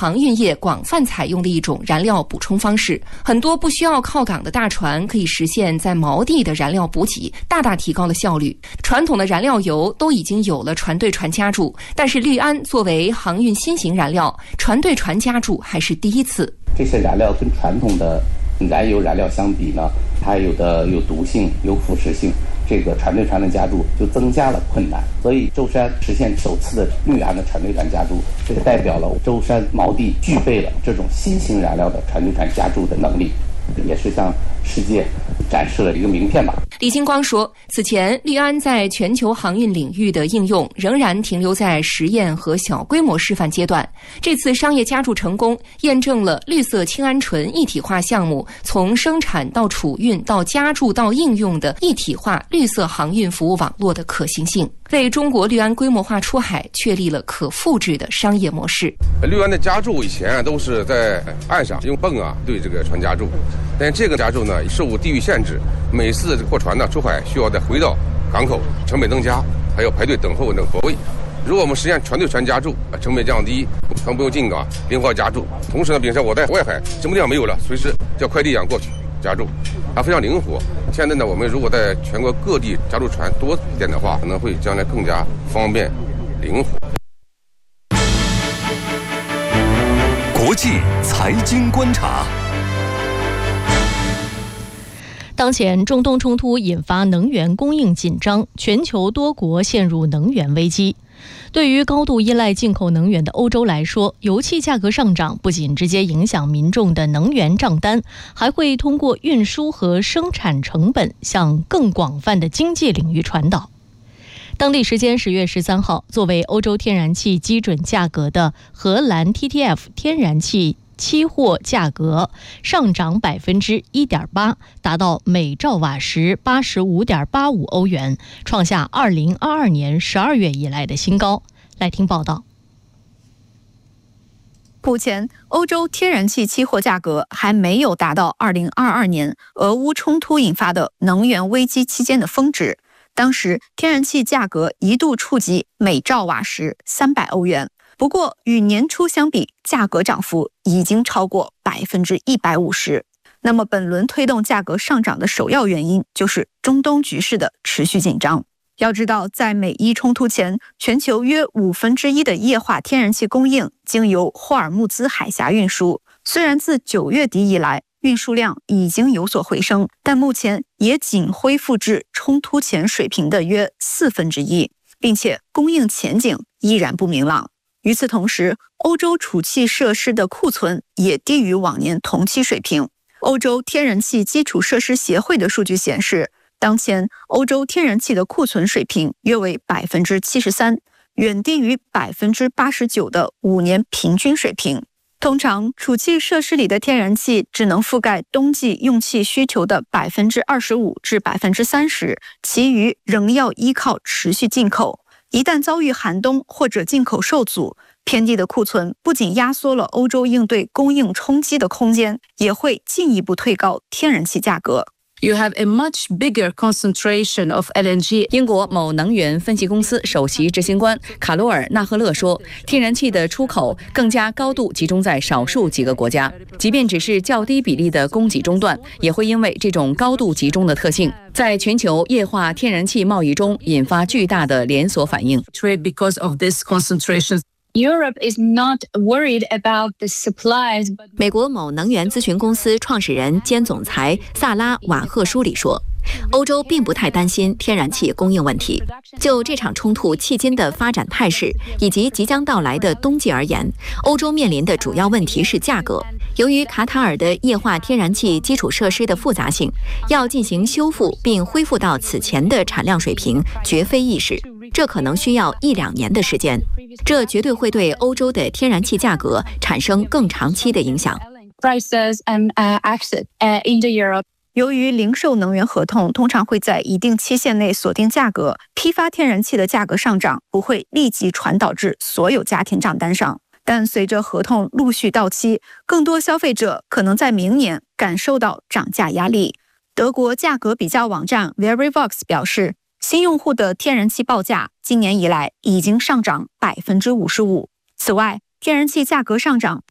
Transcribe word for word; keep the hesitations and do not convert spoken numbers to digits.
航运业广泛采用的一种燃料补充方式。很多不需要靠港的大船可以实现在锚地的燃料补给，大大提高了效率。传统的燃料油都已经有了船对船加注，但是氯胺作为航运新型燃料，船对船加注还是第一次。 这些燃料跟传统的燃油燃料相比呢，它有的有毒性，有腐蚀性，这个船对船的加注就增加了困难。所以舟山实现首次的氯胺的船对船加注，这个代表了舟山锚地具备了这种新型燃料的船对船加注的能力，也是向世界展示了一个名片吧。 李金光说，此前氯胺在全球航运领域的应用仍然停留在实验和小规模示范阶段。这次商业加注成功，验证了绿色氢胺醇一体化项目从生产到储运到加注到应用的一体化绿色航运服务网络的可行性，为中国氯胺规模化出海确立了可复制的商业模式。 氯胺的加注以前啊都是在岸上用泵啊对这个船加注，但这个加注呢受地域限制，每次货船呢出海需要再回到港口，成本增加，还要排队等候等泊位。如果我们实现船对船加注，成本降低，船不用进港，灵活加注。同时呢，比如说我在外海什么地方没有了，随时叫快递一样过去加注，它非常灵活。现在呢，我们如果在全国各地加注船多一点的话，可能会将来更加方便灵活。 国际财经观察。 当前中东冲突引发能源供应紧张，全球多国陷入能源危机。对于高度依赖进口能源的欧洲来说，油气价格上涨不仅直接影响民众的能源账单，还会通过运输和生产成本向更广泛的经济领域传导。当地时间十月十三号，作为欧洲天然气基准价格的荷兰 T T F 天然气期货价格上涨百分之一点八，达到每兆瓦时八十五点八五欧元，创下二零二二年十二月以来的新高。来听报道。 目前，欧洲天然气期货价格还没有达到二零二二年俄乌冲突引发的能源危机期间的峰值。当时，天然气价格一度触及每兆瓦时三百欧元。不过，与年初相比，价格涨幅已经超过百分之一百五十。那么，本轮推动价格上涨的首要原因就是中东局势的持续紧张。要知道，在美伊冲突前，全球约五分之一的液化天然气供应经由霍尔木兹海峡运输。虽然自九月底以来，运输量已经有所回升，但目前也仅恢复至冲突前水平的约四分之一，并且供应前景依然不明朗。与此同时，欧洲储气设施的库存也低于往年同期水平。欧洲天然气基础设施协会的数据显示，当前欧洲天然气的库存水平约为百分之七十三，远低于百分之八十九的五年平均水平。通常，储气设施里的天然气只能覆盖冬季用气需求的百分之二十五至百分之三十，其余仍要依靠持续进口。一旦遭遇寒冬或者进口受阻，偏低的库存不仅压缩了欧洲应对供应冲击的空间，也会进一步推高天然气价格。 You have a much bigger concentration of L N G。 英国某能源分析公司首席执行官卡罗尔·纳赫勒说，天然气的出口更加高度集中在少数几个国家，即便只是较低比例的供给中断，也会因为这种高度集中的特性，在全球液化天然气贸易中引发巨大的连锁反应。 Because of this concentration Europe is not worried about the supplies. 美国某能源咨询公司创始人兼总裁萨拉·瓦赫舒里说，欧洲并不太担心天然气供应问题。就这场冲突迄今的发展态势以及即将到来的冬季而言，欧洲面临的主要问题是价格。由于卡塔尔的液化天然气基础设施的复杂性，要进行修复并恢复到此前的产量水平绝非易事，这可能需要一两年的时间，这绝对会对欧洲的天然气价格产生更长期的影响。 由于零售能源合同通常会在一定期限内锁定价格，批发天然气的价格上涨不会立即传导至所有家庭账单上。但随着合同陆续到期，更多消费者可能在明年感受到涨价压力。德国价格比较网站 Verivox 表示，新用户的天然气报价今年以来已经上涨百分之五十五。此外，天然气价格上涨